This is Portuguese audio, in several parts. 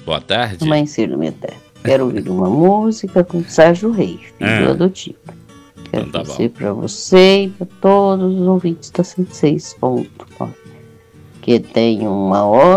Boa tarde. Amanhecer na minha terra. Quero ouvir uma música com Sérgio Reis, filho adotivo. Quero dizer para você e para todos os ouvintes da 106.9 que tenham um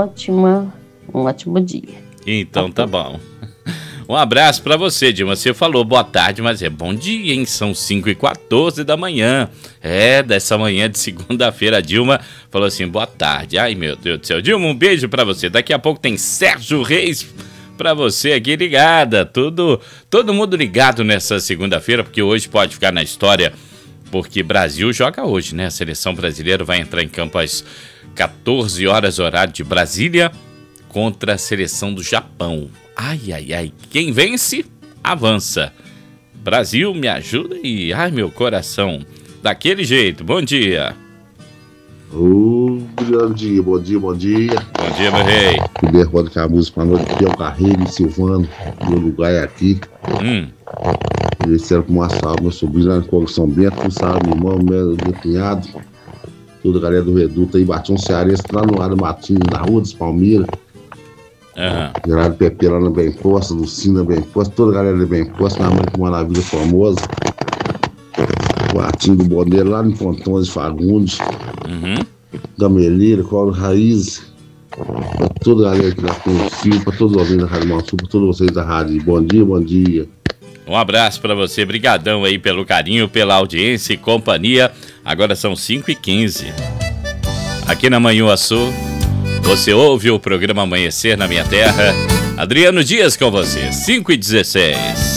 ótimo dia. Então tá bom. Um abraço pra você, Dilma. Você falou boa tarde, mas é bom dia, hein? São 5h14 da manhã. Dessa manhã de segunda-feira, a Dilma falou assim, boa tarde. Ai, meu Deus do céu. Dilma, um beijo pra você. Daqui a pouco tem Sérgio Reis pra você aqui ligada. Todo mundo ligado nessa segunda-feira, porque hoje pode ficar na história, porque Brasil joga hoje, né? A seleção brasileira vai entrar em campo às 14 horas, horário de Brasília, contra a seleção do Japão. Ai. Quem vence, avança. Brasil, me ajuda e... Ai, meu coração. Daquele jeito. Bom dia. Bom dia. Bom dia, meu rei. Primeiro roda com a música pra noite, que é o Carreiro e Silvano, meu lugar é aqui. Eles eram com uma salva, meu sobrinho lá no Coro São Bento, com salva, meu irmão, meu cunhado, toda a galera do Reduto aí, bati um cearense lá no Área Matinho, na Rua dos Palmeiras. Gerardo Pepe lá na Bem Posta, Lucina Bem Posta, toda a galera da Bem Posta, minha mãe que mora na Vila Formosa. Martinho do Boneiro lá no Pontões de Fagundes. Gameleira, Colo Raiz. Pra toda a galera que lá tem o fio, pra todos os ouvintes da Rádio Mansur, pra todos vocês da rádio. Bom dia. Um abraço pra você, brigadão aí pelo carinho, pela audiência e companhia. Agora são 5h15. Aqui na Manhuaçu, você ouve o programa Amanhecer na Minha Terra. Adriano Dias com você, 5h16.